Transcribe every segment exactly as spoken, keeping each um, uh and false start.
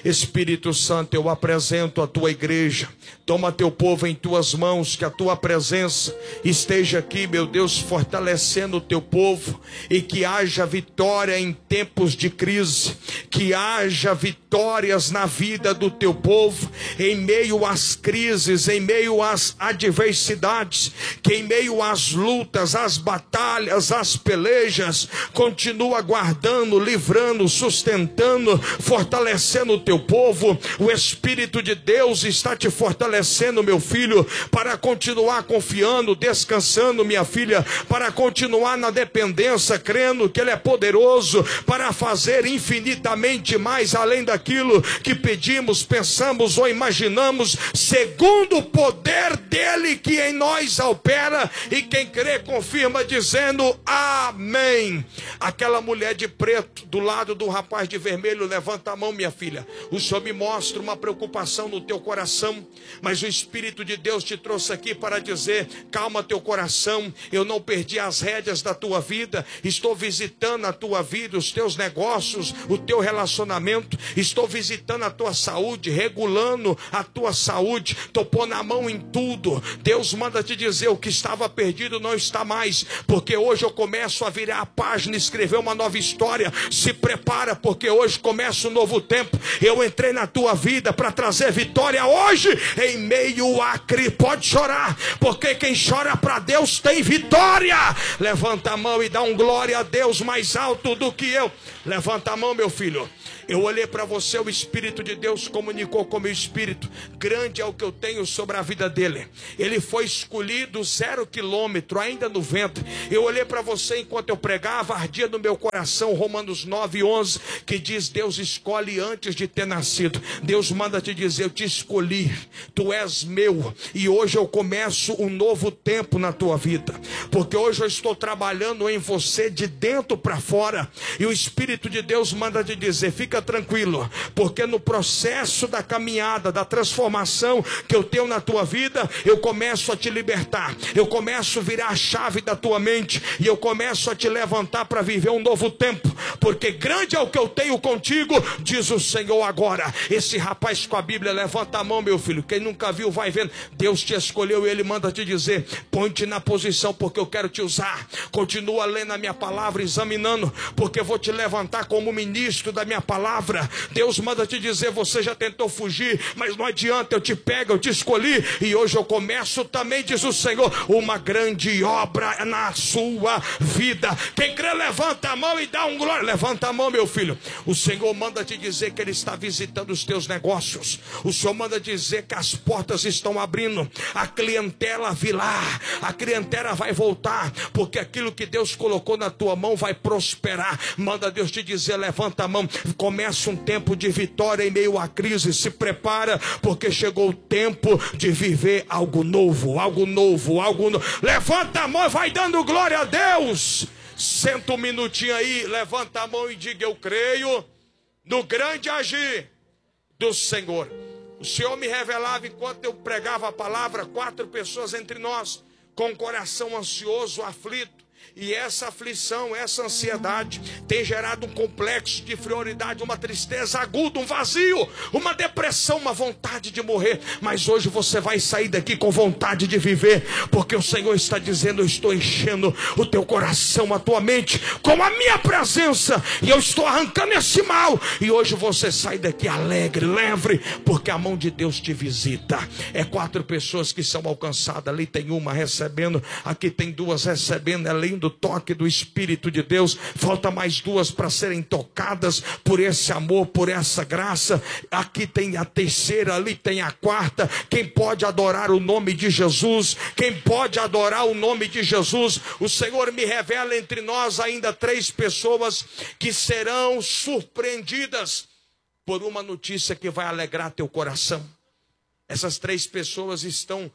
Espírito Santo, eu apresento a tua igreja. Toma teu povo em tuas mãos, que a tua presença esteja aqui, meu Deus, fortalecendo o teu povo, e que haja vitória em tempos de crise, que haja vitórias na vida do teu povo, em meio às crises, em meio às adversidades, que em meio às lutas, às batalhas, às pelejas, continua guardando, livrando, sustentando, fortalecendo o teu povo. O Espírito de Deus está te fortalecendo, meu filho, para continuar confiando, descansando, minha filha, para continuar na dependência, crendo que Ele é poderoso para fazer infinitamente mais além daquilo que pedimos, pensamos ou imaginamos, segundo o poder dele que em nós opera. E quem crê confirma dizendo amém. Aquela mulher de preto do lado do rapaz de vermelho, levanta a mão, minha filha. O Senhor me mostra uma preocupação no teu coração, mas o Espírito de Deus te trouxe aqui para dizer: calma teu coração, eu não perdi as rédeas da tua vida, estou visitando a tua vida, os teus negócios, o teu relacionamento, estou visitando a tua saúde, regulando a tua saúde, estou pondo a mão em tudo. Deus manda te dizer: o que estava perdido não está mais, porque hoje eu começo a virar a página, escrever uma nova história. Se prepara, porque hoje começa um novo tempo. Eu entrei na tua vida para trazer vitória hoje, em meio a crise. Pode chorar, porque quem chora para Deus tem vitória. Levanta a mão e dá um glória a Deus mais alto do que eu. Levanta a mão, meu filho. Eu olhei para você, o Espírito de Deus comunicou com o meu espírito: grande é o que eu tenho sobre a vida dele. Ele foi escolhido zero quilômetro, ainda no ventre. Eu olhei para você enquanto eu pregava, ardia no meu coração Romanos nove, onze, que diz: Deus escolhe antes de ter nascido. Deus manda te dizer: eu te escolhi, tu és meu, e hoje eu começo um novo tempo na tua vida, porque hoje eu estou trabalhando em você de dentro para fora. E o Espírito de Deus manda te dizer: fica tranquilo, porque no processo da caminhada, da transformação que eu tenho na tua vida, eu começo a te libertar, eu começo a virar a chave da tua mente, e eu começo a te levantar para viver um novo tempo, porque grande é o que eu tenho contigo, diz o Senhor. Agora, esse rapaz com a Bíblia, levanta a mão, meu filho. Quem nunca viu, vai vendo. Deus te escolheu e Ele manda te dizer: põe-te na posição, porque eu quero te usar. Continua lendo a minha palavra, examinando, porque eu vou te levantar como ministro da minha palavra. Deus manda te dizer: você já tentou fugir, mas não adianta, eu te pego, eu te escolhi, e hoje eu começo também, diz o Senhor, uma grande obra na sua vida. Quem crê, levanta a mão e dá um glória. Levanta a mão, meu filho. O Senhor manda te dizer que Ele está visitando os teus negócios. O Senhor manda dizer que as portas estão abrindo, a clientela virá, a clientela vai voltar, porque aquilo que Deus colocou na tua mão vai prosperar. Manda Deus te dizer: levanta a mão. Começa um tempo de vitória em meio à crise. Se prepara, porque chegou o tempo de viver algo novo, algo novo, algo novo. Levanta a mão e vai dando glória a Deus. Senta um minutinho aí, levanta a mão e diga: eu creio no grande agir do Senhor. O Senhor me revelava, enquanto eu pregava a palavra, quatro pessoas entre nós com o coração ansioso, aflito. E essa aflição, essa ansiedade tem gerado um complexo de inferioridade, uma tristeza aguda, um vazio, uma depressão, uma vontade de morrer. Mas hoje você vai sair daqui com vontade de viver, porque o Senhor está dizendo: eu estou enchendo o teu coração, a tua mente com a minha presença, e eu estou arrancando esse mal. E hoje você sai daqui alegre, leve, porque a mão de Deus te visita. É quatro pessoas que são alcançadas. Ali tem uma recebendo, aqui tem duas recebendo. É lindo o toque do Espírito de Deus. Falta mais duas para serem tocadas por esse amor, por essa graça. Aqui tem a terceira, ali tem a quarta. Quem pode adorar o nome de Jesus? Quem pode adorar o nome de Jesus? O Senhor me revela entre nós ainda três pessoas que serão surpreendidas por uma notícia que vai alegrar teu coração. Essas três pessoas estão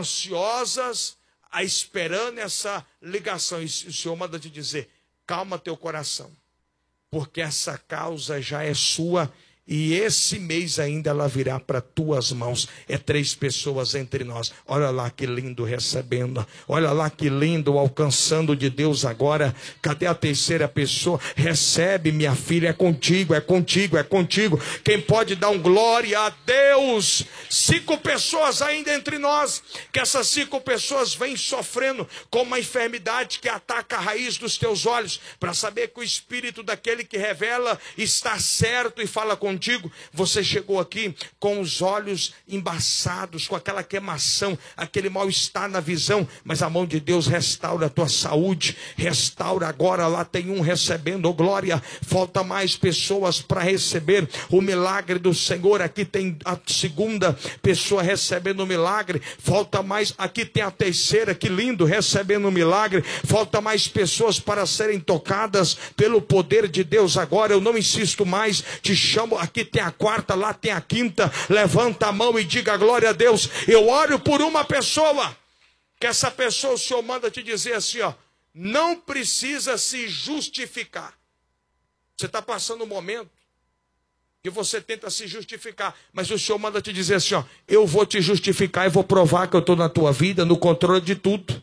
ansiosas, a esperando essa ligação. E o Senhor manda te dizer: calma teu coração, porque essa causa já é sua E esse mês ainda ela virá para tuas mãos. É três pessoas entre nós. Olha lá que lindo recebendo. Olha lá que lindo alcançando de Deus agora. Cadê a terceira pessoa? Recebe, minha filha, é contigo, é contigo, é contigo. Quem pode dar um glória a Deus? Cinco pessoas ainda entre nós. Que essas cinco pessoas vêm sofrendo com uma enfermidade que ataca a raiz dos teus olhos. Para saber que o Espírito daquele que revela está certo e fala com contigo. Você chegou aqui com os olhos embaçados, com aquela queimação, aquele mal-estar na visão, mas a mão de Deus restaura a tua saúde, restaura agora. Lá tem um recebendo, oh glória. Falta mais pessoas para receber o milagre do Senhor. Aqui tem a segunda pessoa recebendo o milagre. Falta mais, aqui tem a terceira, que lindo, recebendo o milagre. Falta mais pessoas para serem tocadas pelo poder de Deus agora. Eu não insisto mais, te chamo. Aqui tem a quarta, lá tem a quinta. Levanta a mão e diga glória a Deus. Eu oro por uma pessoa, que essa pessoa o Senhor manda te dizer assim, ó, não precisa se justificar. Você está passando um momento que você tenta se justificar, mas o Senhor manda te dizer assim, ó, eu vou te justificar e vou provar que eu estou na tua vida, no controle de tudo.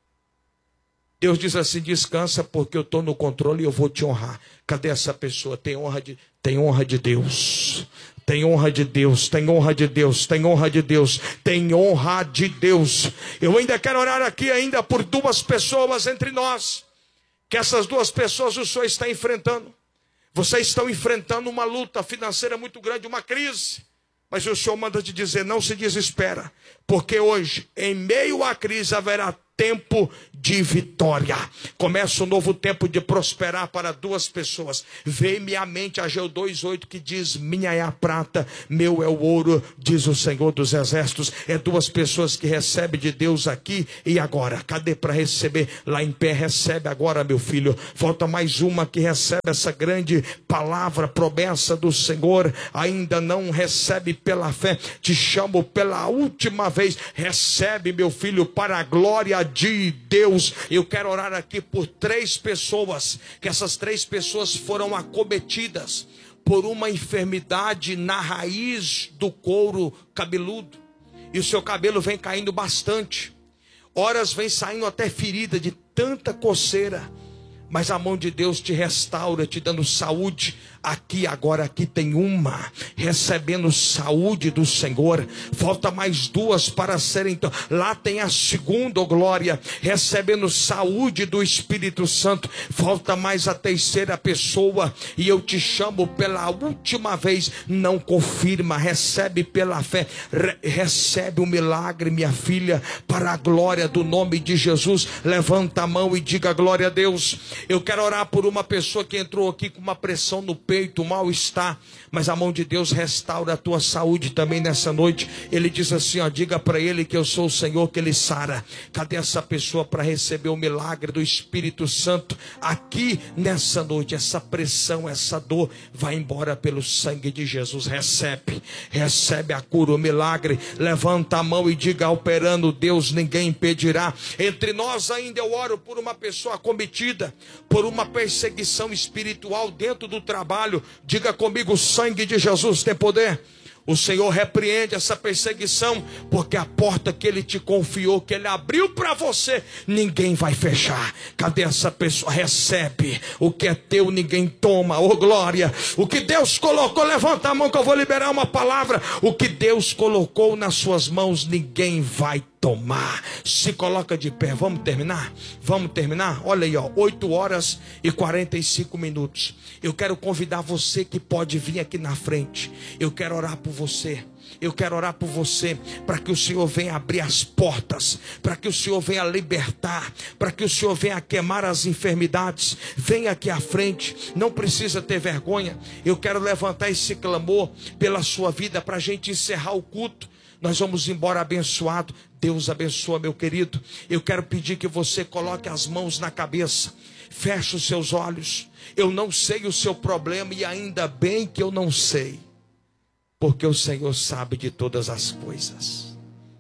Deus diz assim, descansa porque eu estou no controle e eu vou te honrar. Cadê essa pessoa? Tem honra de, tem honra de Deus. Tem honra de Deus, tem honra de Deus, tem honra de Deus, tem honra de Deus. Eu ainda quero orar aqui ainda por duas pessoas entre nós. Que essas duas pessoas o Senhor está enfrentando. Vocês estão enfrentando uma luta financeira muito grande, uma crise. Mas o Senhor manda te dizer, não se desespera. Porque hoje, em meio à crise, haverá tempo de vitória. Começa um novo tempo de prosperar para duas pessoas. Veio-me à mente Ageu dois, oito, que diz, minha é a prata, meu é o ouro, diz o Senhor dos Exércitos. É duas pessoas que recebem de Deus aqui e agora. Cadê para receber? Lá em pé, recebe agora, meu filho. Falta mais uma que recebe essa grande palavra, promessa do Senhor. Ainda não recebe pela fé. Te chamo pela última vez. Recebe, meu filho, para a glória de Deus. Eu quero orar aqui por três pessoas, que essas três pessoas foram acometidas por uma enfermidade na raiz do couro cabeludo, e o seu cabelo vem caindo bastante, horas vem saindo até ferida de tanta coceira, mas a mão de Deus te restaura, te dando saúde. Aqui agora, aqui tem uma recebendo saúde do Senhor. Falta mais duas para serem. Então, lá tem a segunda, oh glória, recebendo saúde do Espírito Santo. Falta mais a terceira pessoa, e eu te chamo pela última vez. Não confirma, recebe pela fé. Re recebe o milagre, minha filha, para a glória do nome de Jesus. Levanta a mão e diga glória a Deus. Eu quero orar por uma pessoa que entrou aqui com uma pressão no peito, mal-estar, mas a mão de Deus restaura a tua saúde também nessa noite. Ele diz assim, ó, diga para ele que eu sou o Senhor que ele sara. Cadê essa pessoa para receber o milagre do Espírito Santo aqui nessa noite? Essa pressão, essa dor vai embora pelo sangue de Jesus. Recebe, recebe a cura, o milagre. Levanta a mão e diga, operando Deus, ninguém impedirá. Entre nós ainda eu oro por uma pessoa acometida por uma perseguição espiritual dentro do trabalho. Diga comigo, o sangue de Jesus tem poder. O Senhor repreende essa perseguição, porque a porta que Ele te confiou, que Ele abriu para você, ninguém vai fechar. Cadê essa pessoa? Recebe. O que é teu, ninguém toma. Oh glória. O que Deus colocou, levanta a mão que eu vou liberar uma palavra. O que Deus colocou nas suas mãos, ninguém vai tomar. Se coloca de pé. Vamos terminar? Vamos terminar? Olha aí, ó, oito horas e quarenta e cinco minutos. Eu quero convidar você que pode vir aqui na frente. Eu quero orar por você. Eu quero orar por você, para que o Senhor venha abrir as portas, para que o Senhor venha libertar, para que o Senhor venha queimar as enfermidades. Venha aqui à frente, não precisa ter vergonha. Eu quero levantar esse clamor pela sua vida, para a gente encerrar o culto. Nós vamos embora abençoado. Deus abençoa, meu querido. Eu quero pedir que você coloque as mãos na cabeça, feche os seus olhos. Eu não sei o seu problema, e ainda bem que eu não sei, porque o Senhor sabe de todas as coisas.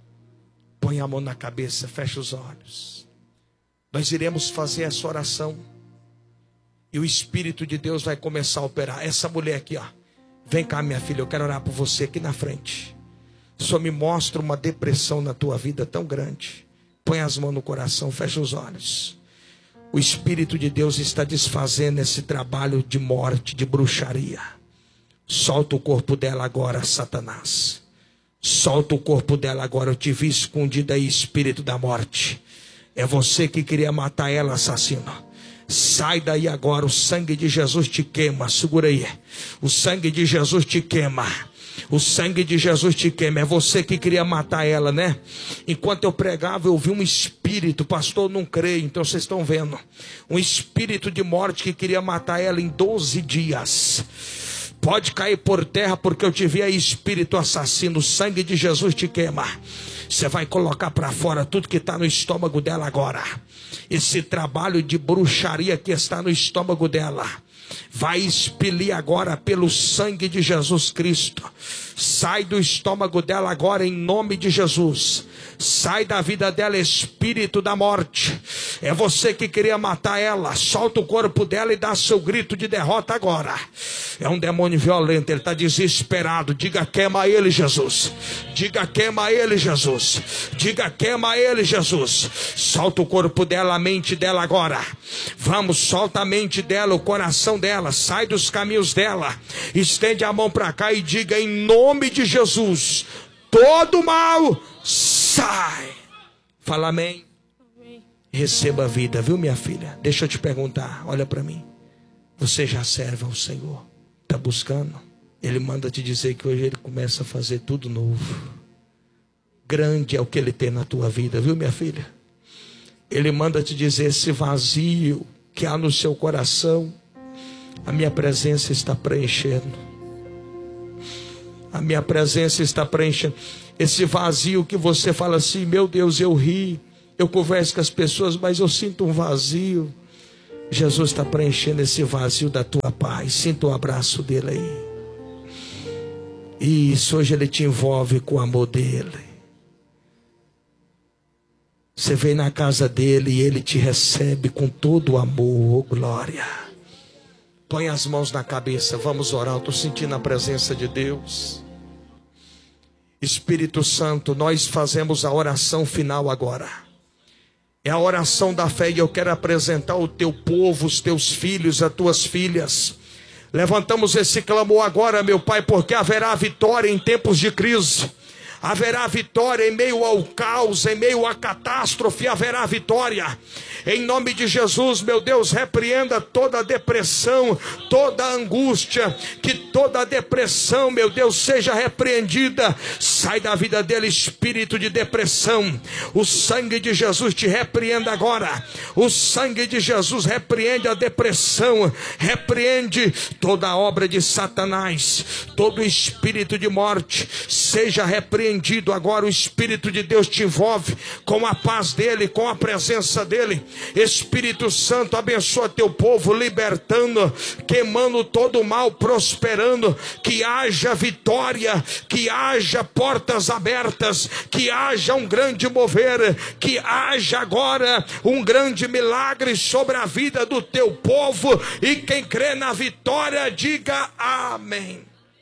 Põe a mão na cabeça, fecha os olhos. Nós iremos fazer essa oração, e o Espírito de Deus vai começar a operar. Essa mulher aqui, ó, Vem cá, minha filha, eu quero orar por você aqui na frente. Só me mostra uma depressão na tua vida tão grande. Põe as mãos no coração, fecha os olhos. O Espírito de Deus está desfazendo esse trabalho de morte, de bruxaria. Solta o corpo dela agora, Satanás. Solta o corpo dela agora. Eu te vi escondido aí, espírito da morte. É você que queria matar ela, assassino. Sai daí agora, o sangue de Jesus te queima. Segura aí. O sangue de Jesus te queima. O sangue de Jesus te queima. É você que queria matar ela, né? Enquanto eu pregava, eu vi um espírito. Pastor, não creio. Então vocês estão vendo. Um espírito de morte que queria matar ela em doze dias. Pode cair por terra, porque eu te vi aí, espírito assassino. O sangue de Jesus te queima. Você vai colocar para fora tudo que está no estômago dela agora. Esse trabalho de bruxaria que está no estômago dela vai expelir agora pelo sangue de Jesus Cristo. Sai do estômago dela agora em nome de Jesus. Sai da vida dela, espírito da morte. É você que queria matar ela. Solta o corpo dela e dá seu grito de derrota agora. É um demônio violento, ele está desesperado. Diga, queima ele, Jesus. Diga, queima ele, Jesus. Diga, queima ele, Jesus. Solta o corpo dela, a mente dela agora. Vamos, solta a mente dela, o coração dela. Sai dos caminhos dela. Estende a mão para cá e diga, em nome de Jesus, todo mal sai. Fala amém. Amém. Receba a vida, viu, minha filha? Deixa eu te perguntar, olha para mim. Você já serve ao Senhor? Está buscando? Ele manda te dizer que hoje ele começa a fazer tudo novo. Grande é o que ele tem na tua vida, viu, minha filha? Ele manda te dizer, esse vazio que há no seu coração, a minha presença está preenchendo. A minha presença está preenchendo. Esse vazio que você fala assim, meu Deus, eu ri, eu converso com as pessoas, mas eu sinto um vazio. Jesus está preenchendo esse vazio da tua paz. Sinta o abraço dele aí. Isso, hoje ele te envolve com o amor dele. Você vem na casa dele e ele te recebe com todo o amor, oh, glória. Põe as mãos na cabeça, vamos orar. Eu estou sentindo a presença de Deus. Espírito Santo, nós fazemos a oração final agora. É a oração da fé e eu quero apresentar o teu povo, os teus filhos, as tuas filhas. Levantamos esse clamor agora, meu Pai, porque haverá vitória em tempos de crise. Haverá vitória em meio ao caos, em meio à catástrofe, haverá vitória. Em nome de Jesus, meu Deus, repreenda toda a depressão, toda a angústia, que toda a depressão, meu Deus, seja repreendida. Sai da vida dele, espírito de depressão. O sangue de Jesus te repreenda agora. O sangue de Jesus repreende a depressão, repreende toda a obra de Satanás, todo espírito de morte, seja repreendido agora. O Espírito de Deus te envolve com a paz dele, com a presença dele. Espírito Santo, abençoa teu povo, libertando, queimando todo o mal, prosperando, que haja vitória, que haja portas abertas, que haja um grande mover, que haja agora um grande milagre sobre a vida do teu povo, e quem crê na vitória, diga amém.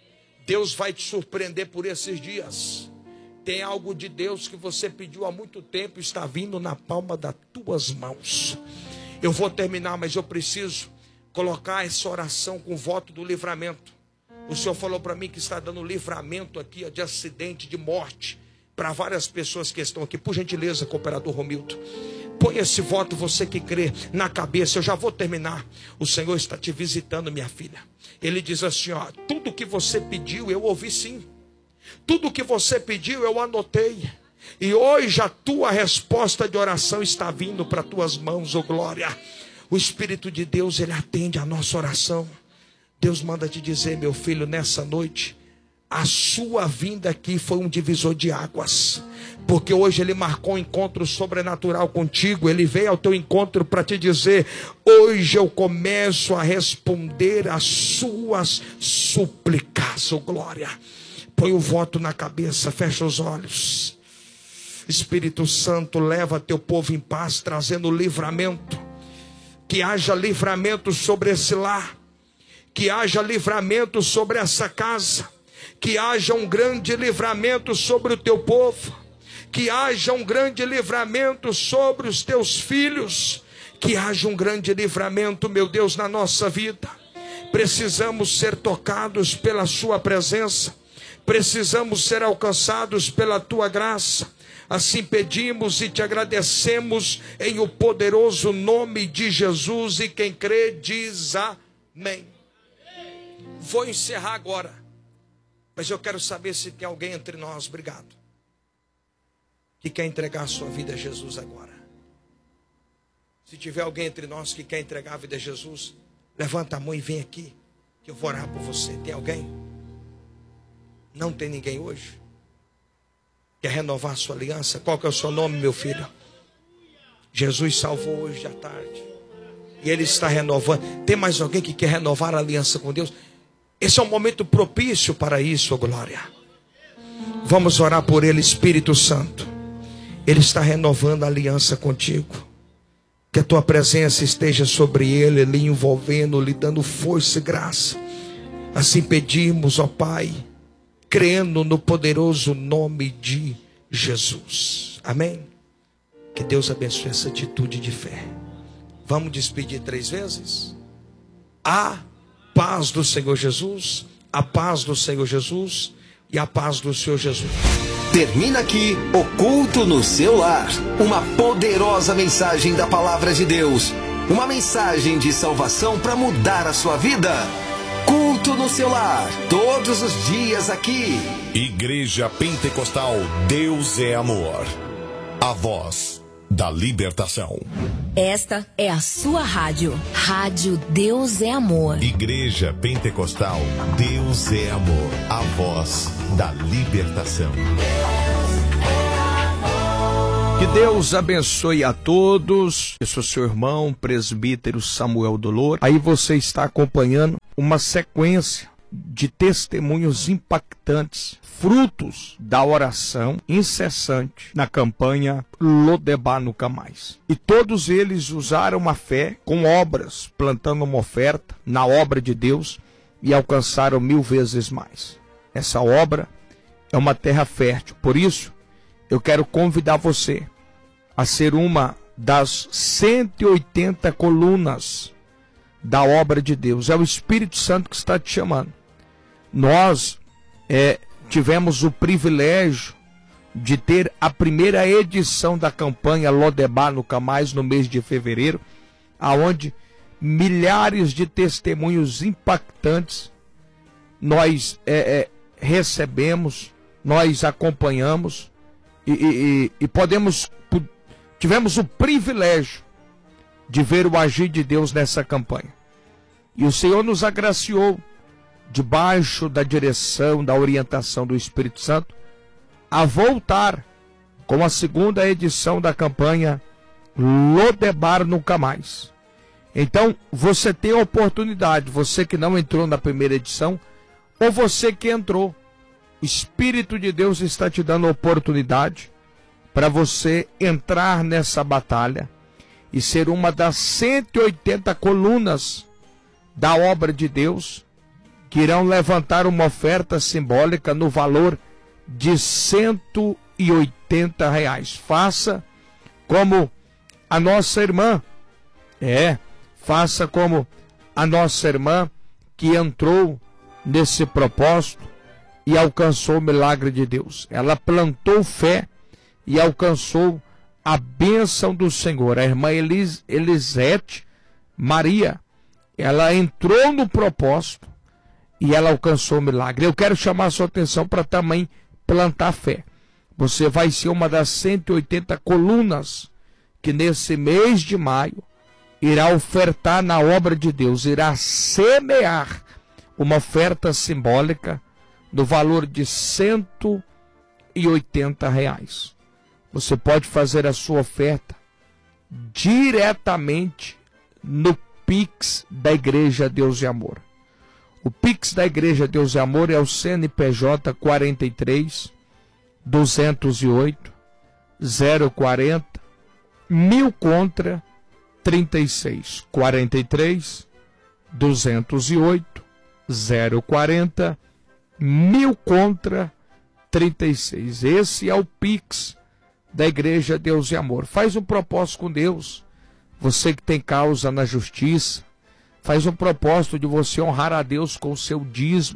Deus vai te surpreender por esses dias. Tem algo de Deus que você pediu há muito tempo, está vindo na palma das tuas mãos. Eu vou terminar, mas eu preciso colocar essa oração com o voto do livramento. O Senhor falou para mim que está dando livramento aqui de acidente, de morte, para várias pessoas que estão aqui. Por gentileza, cooperador Romildo, põe esse voto, você que crê, na cabeça. Eu já vou terminar. O Senhor está te visitando, minha filha. Ele diz assim, ó, tudo que você pediu eu ouvi sim. Tudo que você pediu eu anotei. E hoje a tua resposta de oração está vindo para tuas mãos, oh glória. O Espírito de Deus, ele atende a nossa oração. Deus manda te dizer, meu filho, nessa noite, a sua vinda aqui foi um divisor de águas. Porque hoje ele marcou um encontro sobrenatural contigo. Ele veio ao teu encontro para te dizer, hoje eu começo a responder às suas súplicas, oh glória. Põe o voto na cabeça, fecha os olhos. Espírito Santo, leva teu povo em paz, trazendo livramento. Que haja livramento sobre esse lar. que haja livramento sobre essa casa, que haja um grande livramento sobre o teu povo, que haja um grande livramento sobre os teus filhos, que haja um grande livramento, meu Deus, na nossa vida. Precisamos ser tocados pela sua presença, precisamos ser alcançados pela tua graça. Assim pedimos e te agradecemos em o poderoso nome de Jesus, e quem crê diz amém. Vou encerrar agora, mas eu quero saber se tem alguém entre nós, obrigado, que quer entregar a sua vida a Jesus agora. Se tiver alguém entre nós que quer entregar a vida a Jesus, levanta a mão e vem aqui, que eu vou orar por você. Tem alguém? Não tem ninguém hoje? Quer renovar a sua aliança? Qual que é o seu nome, meu filho? Jesus salvou hoje à tarde, e Ele está renovando. Tem mais alguém que quer renovar a aliança com Deus? Esse é um momento propício para isso, oh glória. Vamos orar por Ele. Espírito Santo, Ele está renovando a aliança contigo. Que a tua presença esteja sobre Ele, lhe envolvendo, lhe dando força e graça. Assim pedimos, ó Pai, crendo no poderoso nome de Jesus. Amém? Que Deus abençoe essa atitude de fé. Vamos despedir três vezes? A paz do Senhor Jesus, a paz do Senhor Jesus e a paz do Senhor Jesus. Termina aqui o Culto no Seu Lar. Uma poderosa mensagem da Palavra de Deus. Uma mensagem de salvação para mudar a sua vida. Culto no Seu Lar, todos os dias aqui. Igreja Pentecostal Deus é Amor. A voz da libertação. Esta é a sua rádio. Rádio Deus é Amor. Igreja Pentecostal Deus é Amor. A voz da libertação. Que Deus abençoe a todos. Eu sou seu irmão, presbítero Samuel Dolor. Aí você está acompanhando uma sequência de testemunhos impactantes, frutos da oração incessante na campanha Lodebar Nunca Mais. E todos eles usaram a fé com obras, plantando uma oferta na obra de Deus, e alcançaram mil vezes mais. Essa obra é uma terra fértil. Por isso, eu quero convidar você a ser uma das cento e oitenta colunas da obra de Deus. É o Espírito Santo que está te chamando. Nós é, tivemos o privilégio de ter a primeira edição da campanha Lodebar Nunca Mais no mês de fevereiro, aonde milhares de testemunhos impactantes nós é, é, recebemos, nós acompanhamos e, e, e podemos, tivemos o privilégio de ver o agir de Deus nessa campanha. E o Senhor nos agraciou, debaixo da direção, da orientação do Espírito Santo, a voltar com a segunda edição da campanha Lodebar Nunca Mais. Então, você tem a oportunidade, você que não entrou na primeira edição, ou você que entrou, o Espírito de Deus está te dando a oportunidade para você entrar nessa batalha e ser uma das cento e oitenta colunas da obra de Deus, que irão levantar uma oferta simbólica no valor de cento e oitenta reais. Faça como a nossa irmã, é, faça como a nossa irmã que entrou nesse propósito e alcançou o milagre de Deus. Ela plantou fé e alcançou a bênção do Senhor. A irmã Elis, Elisete Maria, ela entrou no propósito e ela alcançou o milagre. Eu quero chamar a sua atenção para também plantar fé. Você vai ser uma das cento e oitenta colunas que nesse mês de maio irá ofertar na obra de Deus, irá semear uma oferta simbólica no valor de cento e oitenta reais. Você pode fazer a sua oferta diretamente no Pix da Igreja Deus e Amor. O Pix da Igreja Deus e Amor é o C N P J quarenta e três, duzentos e oito, zero quarenta, mil contra trinta e seis, quarenta e três, duzentos e oito, zero quarenta, mil contra trinta e seis. Esse é o Pix da Igreja Deus e Amor. Faz um propósito com Deus. Você que tem causa na justiça, faz um propósito de você honrar a Deus com o seu dízimo,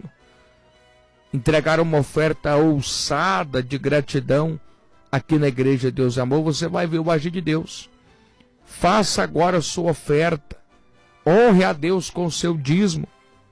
entregar uma oferta ousada de gratidão aqui na Igreja Deus e Amor. Você vai ver o agir de Deus. Faça agora a sua oferta. Honre a Deus com o seu dízimo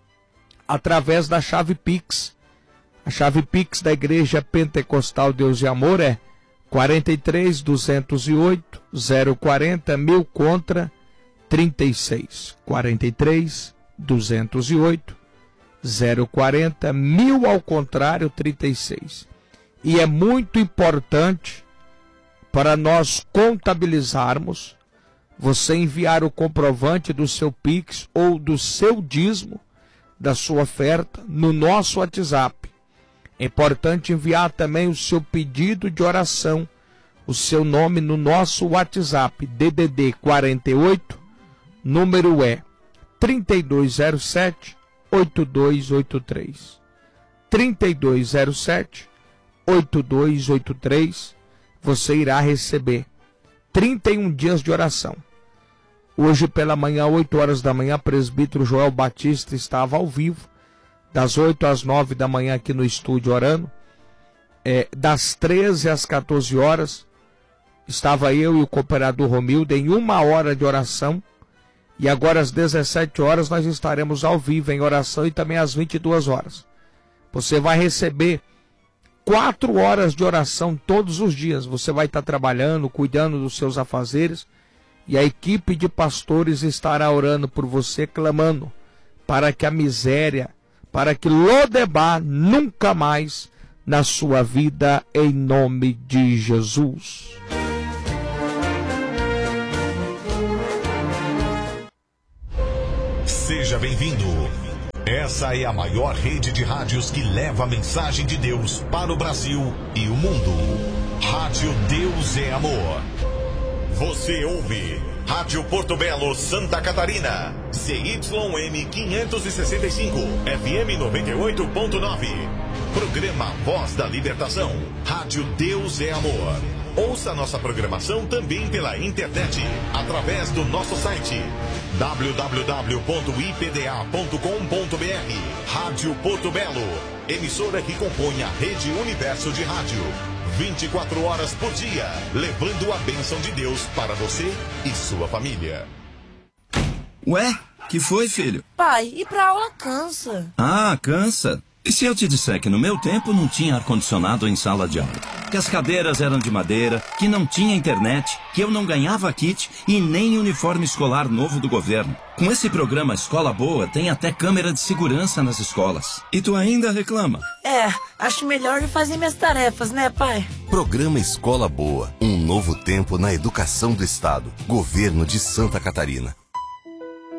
através da chave Pix. A chave Pix da Igreja Pentecostal Deus e Amor é quarenta e três, duzentos e oito, zero quarenta, mil contra trinta e seis. quarenta e três, duzentos e oito, zero quarenta, mil ao contrário, trinta e seis. E é muito importante para nós contabilizarmos, você enviar o comprovante do seu Pix ou do seu dízimo, da sua oferta, no nosso WhatsApp. É importante enviar também o seu pedido de oração, o seu nome no nosso WhatsApp, D D D quarenta e oito, número é trinta e dois zero sete, oito dois oito três. trinta e dois zero sete, oito dois oito três, você irá receber trinta e um dias de oração. Hoje pela manhã, oito horas da manhã, presbítero Joel Batista estava ao vivo, das oito às nove da manhã aqui no estúdio orando. É, das treze às quatorze horas, estava eu e o cooperador Romildo em uma hora de oração. E agora às dezessete horas nós estaremos ao vivo em oração e também às vinte e duas horas. Você vai receber quatro horas de oração todos os dias. Você vai estar trabalhando, cuidando dos seus afazeres. E a equipe de pastores estará orando por você, clamando para que a miséria, para que Lodebar nunca mais na sua vida, em nome de Jesus. Seja bem-vindo. Essa é a maior rede de rádios que leva a mensagem de Deus para o Brasil e o mundo. Rádio Deus é Amor. Você ouve Rádio Porto Belo, Santa Catarina, C Y M quinhentos e sessenta e cinco, F M noventa e oito ponto nove. Programa Voz da Libertação, Rádio Deus é Amor. Ouça nossa programação também pela internet, através do nosso site w w w ponto i p d a ponto com ponto b r. Rádio Porto Belo, emissora que compõe a Rede Universo de Rádio. vinte e quatro horas por dia, levando a bênção de Deus para você e sua família. Ué, que foi, filho? Pai, ir pra aula cansa. Ah, cansa? E se eu te disser que no meu tempo não tinha ar-condicionado em sala de aula? Que as cadeiras eram de madeira, que não tinha internet, que eu não ganhava kit e nem uniforme escolar novo do governo. Com esse programa Escola Boa, tem até câmera de segurança nas escolas. E tu ainda reclama? É, acho melhor eu fazer minhas tarefas, né, pai? Programa Escola Boa, um novo tempo na educação do Estado. Governo de Santa Catarina.